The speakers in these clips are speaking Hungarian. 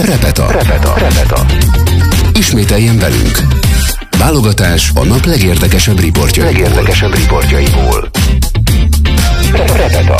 Repeta. Ismételjen velünk. Válogatás a nap legérdekesebb riportjaiból. Repeta.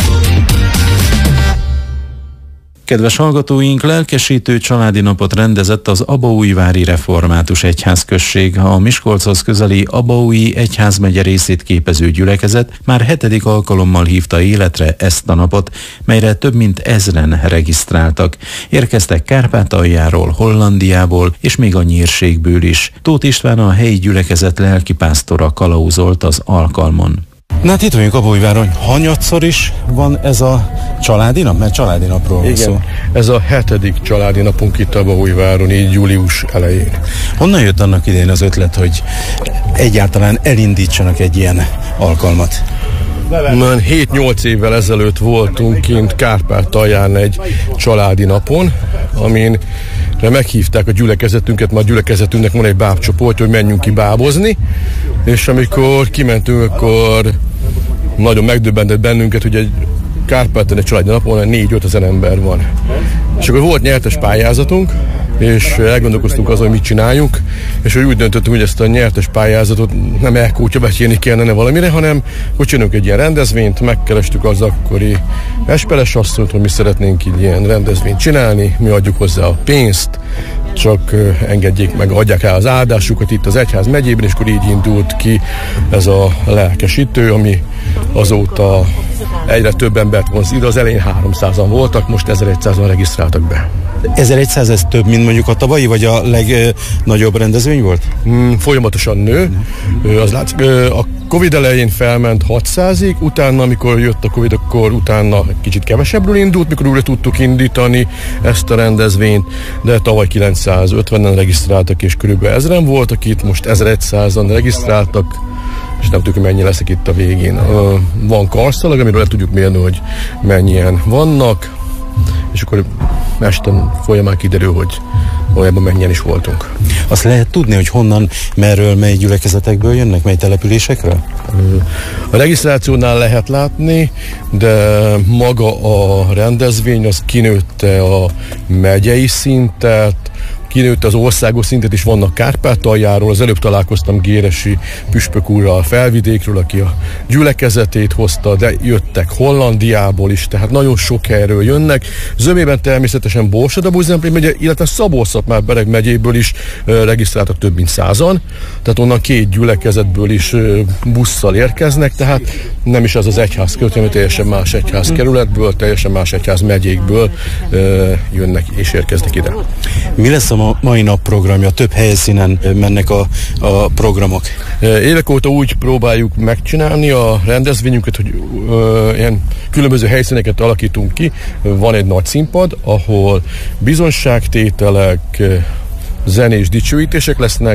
Kedves hallgatóink, lelkesítő családi napot rendezett az Abaújvári Református Egyházközség. A Miskolchoz közeli Abaúji egyházmegye részét képező gyülekezet már 7. alkalommal hívta életre ezt a napot, melyre több mint 1000-en regisztráltak. Érkeztek Kárpátaljáról, Hollandiából és még a Nyírségből is. Tóth István, a helyi gyülekezet lelkipásztora kalauzolt az alkalmon. Na hát itt vagyunk Abaújváron, hanyatszor is van ez a családi nap? Mert családi napról van szó. Ez a 7. családi napunk itt Abaújváron, így július elején. Honnan jött annak idején az ötlet, hogy egyáltalán elindítsanak egy ilyen alkalmat? 7-8 évvel ezelőtt voltunk kint Kárpátalján egy családi napon, amin meghívták a gyülekezetünket, mert a gyülekezetünknek van egy bábcsoport, hogy menjünk ki bábozni, és amikor kimentünk, akkor nagyon megdöbbentett bennünket, hogy egy Kárpátalján egy családi napon 4-5 ezer ember van. És akkor volt nyertes pályázatunk, és elgondolkoztunk azon, hogy mit csináljunk, és úgy döntöttünk, hogy ezt a nyertes pályázatot nem elkótyabetyélni kellene valamire, hanem hogy csinálunk egy ilyen rendezvényt, megkerestük az akkori Esperes asszonyt, hogy mi szeretnénk így ilyen rendezvényt csinálni, mi adjuk hozzá a pénzt, csak engedjék meg, adják el az áldásukat itt az egyház megyében, és akkor így indult ki ez a lelkesítő, ami azóta egyre több embert vonz ide, az elején 300-an voltak, most 1100-an regisztráltak be. 1100, ez több, mint mondjuk a tavalyi, vagy a legnagyobb rendezvény volt? Folyamatosan nő. Az látszik, a Covid elején felment 600-ig, utána, amikor jött a Covid, akkor utána kicsit kevesebbről indult, mikor újra tudtuk indítani ezt a rendezvényt, de tavaly 950-en regisztráltak, és körülbelül 1000-en voltak itt, most 1100-an regisztráltak, és nem tudjuk, hogy mennyi leszek itt a végén. Van karszalag, amiről le tudjuk mérni, hogy mennyien vannak, és akkor este folyamán kiderül, hogy valójában mennyien is voltunk. Azt lehet tudni, hogy honnan, merről, mely gyülekezetekből jönnek, mely településekről? A regisztrációnál lehet látni, de maga a rendezvény az kinőtte a megyei szintet, kinőtte az országos szintet is, vannak Kárpátaljáról, az előbb találkoztam Géresi püspök úrral Felvidékről, aki a gyülekezetét hozta, de jöttek Hollandiából is, tehát nagyon sok helyről jönnek. Zömében természetesen Borsod-Abaúj-Zemplén megye, illetve Szabolcs-Szatmár-Bereg megyéből is regisztráltak több mint 100-an, tehát onnan 2 gyülekezetből is busszal érkeznek, tehát nem is az az egyház kerület, teljesen más egyház kerületből, teljesen más egyház megyékből jönnek és érkeznek ide. Mi lesz a mai nap programja? Több helyszínen mennek a programok. Évek óta úgy próbáljuk megcsinálni a rendezvényünket, hogy ilyen különböző helyszíneket alakítunk ki. Van egy nagy színpad, ahol bizonyságtételek, zenés dicsőítések lesznek.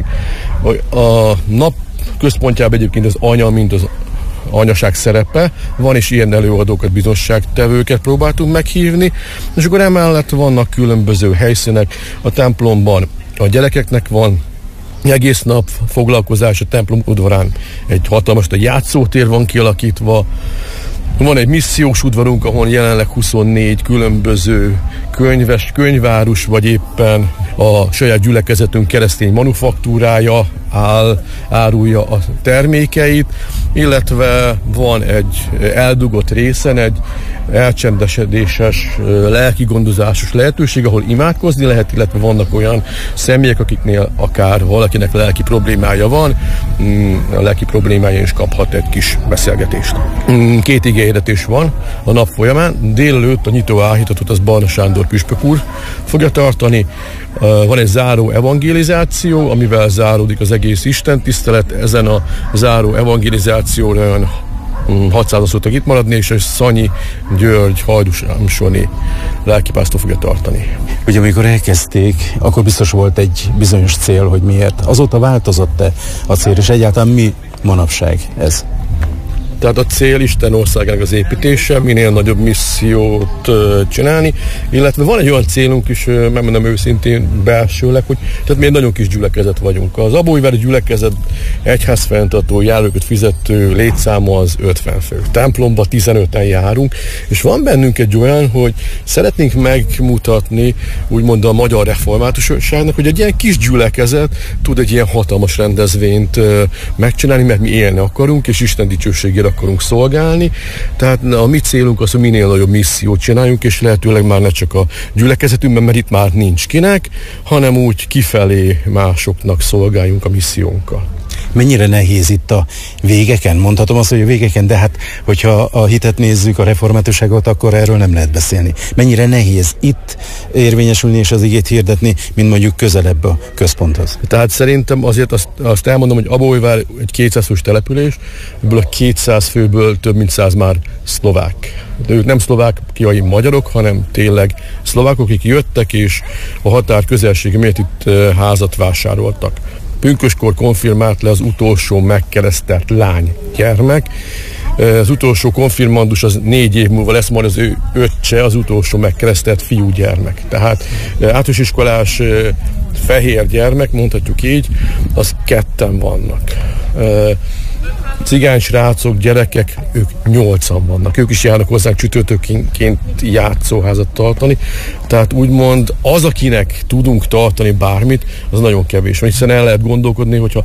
A nap központjában egyébként az anya, mint az anyaság szerepe, van is ilyen előadókat, bizonyságtevőket próbáltunk meghívni, és akkor emellett vannak különböző helyszínek a templomban. A gyerekeknek van egész nap foglalkozás a templom udvarán, egy hatalmas játszótér van kialakítva, van egy missziós udvarunk, ahol jelenleg 24 különböző könyvárus, vagy éppen a saját gyülekezetünk keresztény manufaktúrája árulja a termékeit, illetve van egy eldugott részen egy elcsendesedéses, lelkigondozásos lehetőség, ahol imádkozni lehet, illetve vannak olyan személyek, akiknél akár valakinek lelki problémája van, a lelki problémája is kaphat egy kis beszélgetést. 2 igéhirdetés van a nap folyamán. Délelőtt a nyitó áhítatot az Barna Sándor püspök úr fogja tartani. Van egy záró evangelizáció, amivel záródik az egész istentisztelet. Ezen a záró evangelizációra olyan 600-an szoktak itt maradni, és Szanyi György Hajdúsámsoni lelkipásztor fogja tartani. Ugye amikor elkezdték, akkor biztos volt egy bizonyos cél, hogy miért. Azóta változott-e a cél, és egyáltalán mi manapság ez? Tehát a cél Isten országának az építése, minél nagyobb missziót csinálni, illetve van egy olyan célunk is, megmondom őszintén belsőleg, hogy tehát mi egy nagyon kis gyülekezet vagyunk. Az Abóújvári gyülekezet egyházfenntartó, járókat fizető létszáma az 50 fő. Templomba 15-en járunk, és van bennünk egy olyan, hogy szeretnénk megmutatni, úgymond a magyar reformátusságnak, hogy egy ilyen kis gyülekezet tud egy ilyen hatalmas rendezvényt megcsinálni, mert mi élni akarunk, és Isten dicsőségére akarunk szolgálni. Tehát a mi célunk az, hogy minél nagyobb missziót csináljunk, és lehetőleg már ne csak a gyülekezetünkben, mert itt már nincs kinek, hanem úgy kifelé másoknak szolgáljunk a missziónkkal. Mennyire nehéz itt a végeken? Mondhatom azt, hogy a végeken, de hát, hogyha a hitet nézzük, a reformátusságot, akkor erről nem lehet beszélni. Mennyire nehéz itt érvényesülni és az igét hirdetni, mint mondjuk közelebb a központhoz? Tehát szerintem azért azt elmondom, hogy Abóújvár egy 200 fős település, ebből a 200 főből több mint 100 már szlovák. De ők nem szlovákiai magyarok, hanem tényleg szlovákok, akik jöttek és a határ közelsége miatt itt házat vásároltak. Pünköskor konfirmált le az utolsó megkeresztelt lánygyermek. Az utolsó konfirmandus az 4 év múlva lesz majd az ő öccse, az utolsó megkeresztelt fiúgyermek. Tehát általános iskolás fehér gyermek, mondhatjuk így, az 2 vannak. Cigány srácok, gyerekek, ők 8-an vannak. Ők is járnak hozzánk csütörtökként játszóházat tartani. Tehát úgymond az, akinek tudunk tartani bármit, az nagyon kevés. Hiszen el lehet gondolkodni, hogyha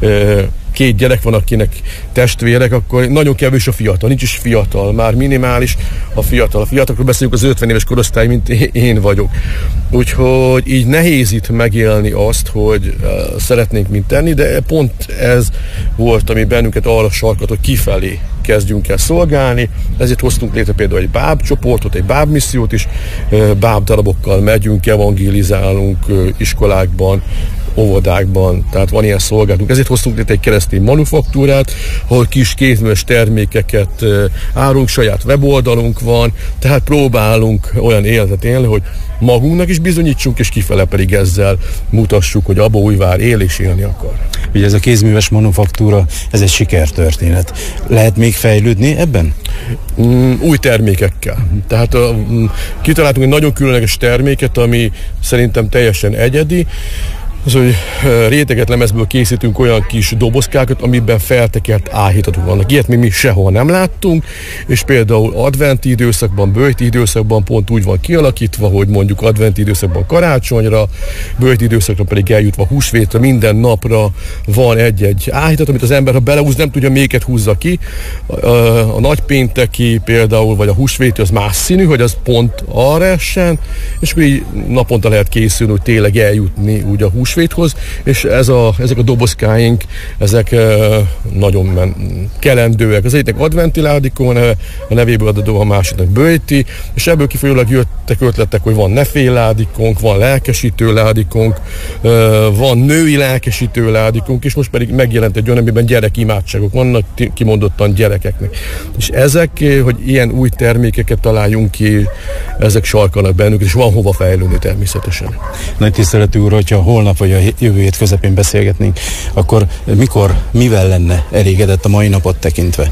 2 gyerek van, akinek testvérek, akkor nagyon kevés a fiatal. Nincs is fiatal, már minimális a fiatal. A fiatalokról beszéljük, az 50 éves korosztály, mint én vagyok. Úgyhogy így nehéz itt megélni azt, hogy szeretnénk mint tenni, de pont ez volt, ami bennünket arra sarkat, hogy kifelé kezdjünk el szolgálni. Ezért hoztunk létre például egy báb csoportot, egy báb missziót is. Báb darabokkal megyünk, evangélizálunk iskolákban, óvodákban, tehát van ilyen szolgálatunk. Ezért hoztunk létre egy keresztény manufaktúrát, ahol kis kézműves termékeket árulunk, saját weboldalunk van, tehát próbálunk olyan életet élni, hogy magunknak is bizonyítsunk, és kifele pedig ezzel mutassuk, hogy Abóújvár él és élni akar. Ugye ez a kézműves manufaktúra, ez egy sikertörténet. Lehet még fejlődni ebben? Új termékekkel. Tehát kitaláltunk egy nagyon különleges terméket, ami szerintem teljesen egyedi. Az, hogy réteget lemezből készítünk olyan kis dobozkákat, amiben feltekert áhítatok vannak. Ilyet még mi sehol nem láttunk, és például adventi időszakban, böjti időszakban pont úgy van kialakítva, hogy mondjuk adventi időszakban karácsonyra, böjti időszakra pedig eljutva húsvétre, minden napra van egy áhítat, amit az ember, ha belehúz, nem tudja, melyiket húzza ki. A nagypénteki például, vagy a húsvéti az más színű, hogy az pont arra essen, és akkor így naponta lehet készülni, hogy tényleg eljutni úgy a húsvéthoz, és ezek a dobozkáink, ezek nagyon kelendőek. Az egyiknek adventi ládikó neve, a nevéből adódó, a másiknak böjti, és ebből kifolyólag jöttek ötletek, hogy van nefél ládikónk, van lelkesítő ládikónk, van női lelkesítő ládikónk, és most pedig megjelent egy olyan, amiben gyerekimádságok vannak, kimondottan gyerekeknek. És ezek, hogy ilyen új termékeket találjunk ki, ezek sarkalnak bennük, és van hova fejlődni természetesen. Nagy tiszteletű úr, hogyha holnap vagy a jövő hét közepén beszélgetnénk, akkor mivel lenne elégedett a mai napot tekintve?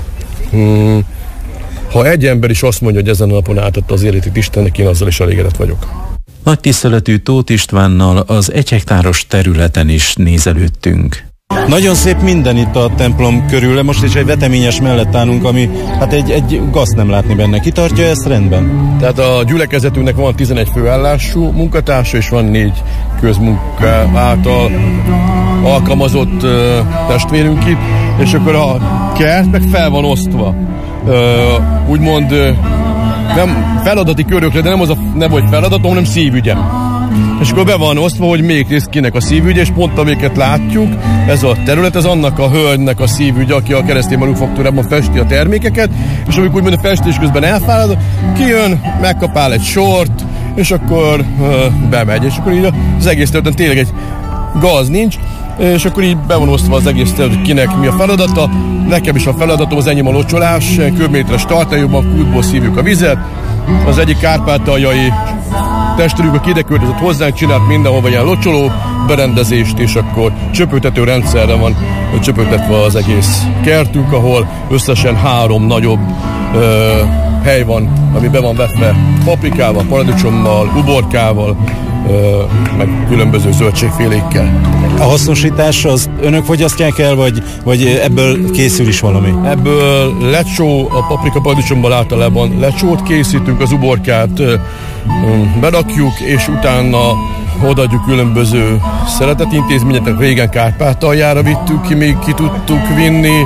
Ha egy ember is azt mondja, hogy ezen a napon átadta az életét Istennek, én azzal is elégedett vagyok. Nagy tiszteletű Tóth Istvánnal az 1 hektáros területen is nézelődtünk. Nagyon szép minden itt a templom körül, most is egy veteményes mellett állunk, ami hát egy gaz nem látni benne. Ki tartja ezt rendben? Tehát a gyülekezetünknek van 11 főállású munkatársa, és van 4 közmunka által alkalmazott testvérünk itt, és akkor a kert meg fel van osztva. Úgymond nem feladati körökre, de nem az a neve, hogy feladatom, hanem szívügyem. És akkor be van osztva, hogy még részt kinek a szívügye, és pont amiket látjuk, ez a terület, ez annak a hölgynek a szívügye, aki a keresztény manufaktúrában festi a termékeket, és amikor úgymond a festés közben elfárad, kijön, megkapál egy sort, és akkor bemegy, és akkor így az egész területen tényleg egy gaz nincs, és akkor így be van osztva az egész terület, hogy kinek mi a feladata. Nekem is a feladatom, az enyém a locsolás, köbméteres tartályokban, kútból szívjuk a vizet. Az egyik kárpátaljai testvérünk, aki ide költözött hozzánk, csinált mindenhol ilyen locsoló berendezést, és akkor csöpőtető rendszerre van csöpögtetve az egész kertünk, ahol összesen 3 nagyobb hely van, ami be van vetve paprikával, paradicsommal, uborkával, meg különböző zöldségfélékkel. A hasznosítás az önök fogyasztják el, vagy ebből készül is valami? Ebből lecsó, a paprika paradicsomból általában lecsót készítünk, az uborkát berakjuk, és utána odaadjuk különböző szeretetintézményeknek. Régen Kárpátaljára vittük ki, még ki tudtuk vinni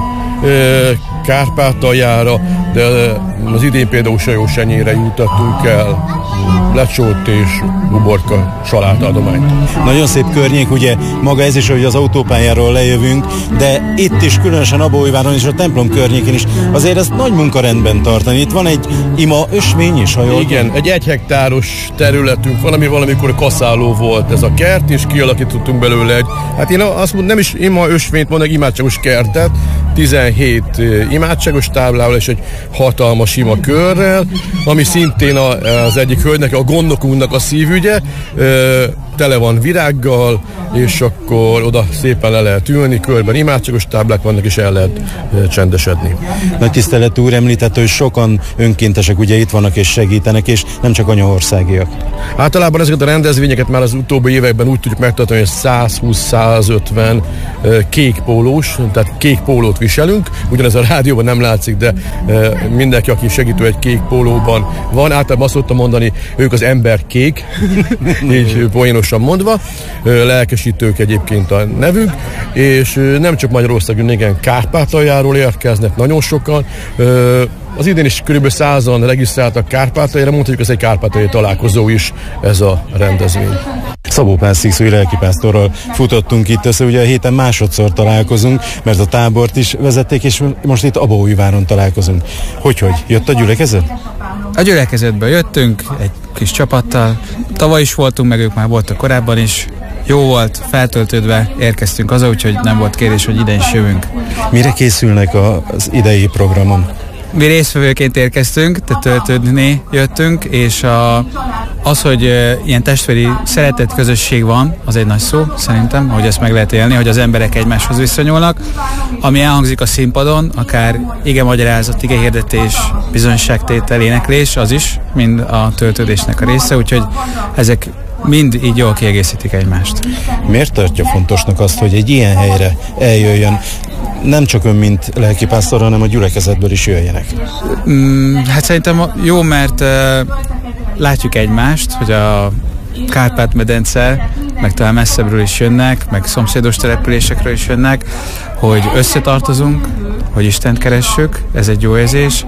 Kárpátaljára, de az idén például Sajósenyére jutottunk el lecsót és uborka salátadományt. Nagyon szép környék, ugye maga ez is, hogy az autópályáról lejövünk, de itt is, különösen Abaújváron és a templom környékén is, azért ezt nagy munkarendben tartani. Itt van egy ima ösvény is, ha jól. Igen, egy 1 hektáros területünk van, ami valamikor kaszáló volt ez a kert, és kialakítottunk belőle egy, hát én azt mondom, nem is ima ösvényt mondok, imádságos kertet, 17 imádságos táblával és egy hatalmas ima körrel, ami szintén az egyik hölgynek, a gondnokunknak a szívügye, tele van virággal, és akkor oda szépen le lehet ülni, körben imádságos táblák vannak, és el lehet csendesedni. Nagy tisztelet úr említette, hogy sokan önkéntesek ugye itt vannak és segítenek, és nem csak anyaországiak. Általában ezeket a rendezvényeket már az utóbbi években úgy tudjuk megtartani, hogy 120-150 kék pólós, tehát kék pólót viselünk, ugyanez a rádióban nem látszik, de mindenki, aki segítő egy kék pólóban van, általában azt szoktam mondani, ők az ember kék, így poénosan mondva, lelkesítők egyébként a nevük, és nem csak Magyarországon, igen, Kárpátaljáról érkeznek nagyon sokan. Az idén is kb. 100-an regisztráltak Kárpátaljára, mondhatjuk, ez egy kárpátaljai találkozó is ez a rendezvény. Szabó Pál Szikszói lelkipásztorral futottunk itt össze, ugye a héten másodszor találkozunk, mert a tábort is vezették, és most itt Abaújváron találkozunk. Hogy? Jött a gyülekezet? A gyülekezetből jöttünk egy kis csapattal, tavaly is voltunk, meg ők már voltak korábban is. Jó volt, feltöltődve érkeztünk haza, úgyhogy nem volt kérdés, hogy ide is jövünk. Mire készülnek az idei programon? Mi résztvevőként érkeztünk, tehát töltődni jöttünk, és az, hogy ilyen testvéri szeretett közösség van, az egy nagy szó, szerintem, hogy ezt meg lehet élni, hogy az emberek egymáshoz viszonyulnak. Ami elhangzik a színpadon, akár igemagyarázat, igehirdetés, bizonyságtétel, éneklés, az is mind a töltődésnek a része, úgyhogy ezek mind így jól kiegészítik egymást. Miért tartja fontosnak azt, hogy egy ilyen helyre eljöjjön? Nem csak ön, mint lelkipásztor, hanem a gyülekezetből is jöjjenek. Hát szerintem jó, mert látjuk egymást, hogy a Kárpát-medence, meg talán messzebbről is jönnek, meg szomszédos településekről is jönnek, hogy összetartozunk, hogy Istent keressük, ez egy jó érzés.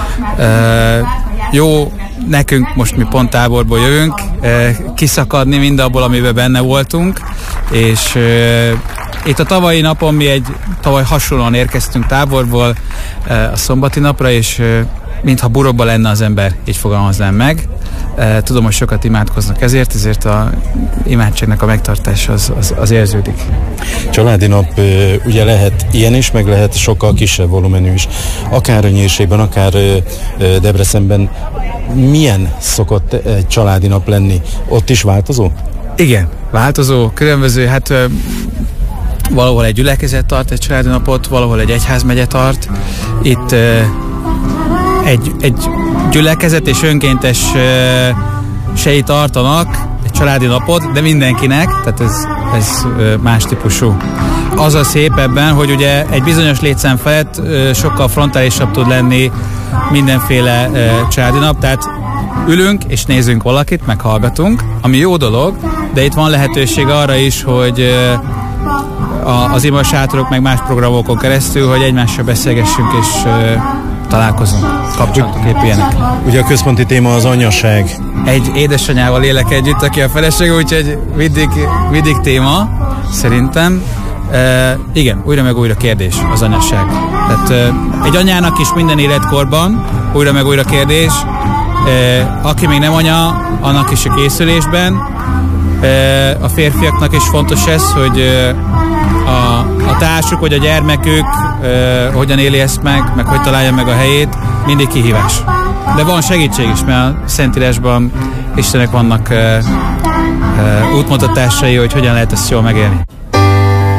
Jó nekünk, most mi pont táborból jövünk, kiszakadni mindabból, amiben benne voltunk, és itt a tavalyi napon mi tavaly hasonlóan érkeztünk táborból a szombati napra, és mintha burokba lenne az ember, így fogalmaznám meg. Tudom, hogy sokat imádkoznak ezért a imádságnak a megtartása az érződik. Családi nap ugye lehet ilyen is, meg lehet sokkal kisebb volumenű is. Akár a Nyírségben, akár Debrecenben. Milyen szokott egy családi nap lenni? Ott is változó? Igen, változó, különböző, hát valahol egy gyülekezet tart egy családi napot, valahol egy egyházmegye tart. Itt egy gyülekezet és önkéntes tartanak egy családi napot, de mindenkinek, tehát ez más típusú. Az a szép ebben, hogy ugye egy bizonyos létszám felett sokkal frontálisabb tud lenni mindenféle családi nap, tehát ülünk és nézünk valakit, meghallgatunk, ami jó dolog, de itt van lehetőség arra is, hogy az imasátorok meg más programokon keresztül, hogy egymással beszélgessünk és találkozunk, kapcsolatok épüljenek. Ugye a központi téma az anyaság. Egy édesanyával élek együtt, aki a felesége, úgyhogy mindig téma, szerintem. Igen, újra meg újra kérdés az anyaság. Tehát egy anyának is minden életkorban újra meg újra kérdés. Aki még nem anya, annak is a készülésben. A férfiaknak is fontos ez, hogy a társuk vagy a gyermekük hogyan éli ezt meg hogy találja meg a helyét, mindig kihívás. De van segítség is, mert a Szentírásban Istennek vannak útmutatásai, hogy hogyan lehet ezt jól megélni.